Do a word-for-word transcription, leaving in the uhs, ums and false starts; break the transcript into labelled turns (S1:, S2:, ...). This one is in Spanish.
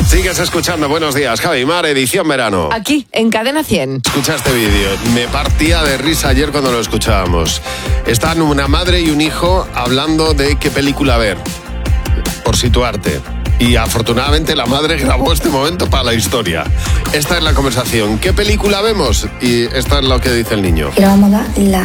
S1: Sigues escuchando Buenos Días, Javi Mar, edición verano.
S2: Aquí, en Cadena cien.
S1: Escucha este vídeo. Me partía de risa ayer cuando lo escuchábamos. Están una madre y un hijo hablando de qué película ver, por situarte. Y afortunadamente la madre grabó este momento para la historia. Esta es la conversación. ¿Qué película vemos? Y esta es lo que dice el niño.
S3: Era mamá la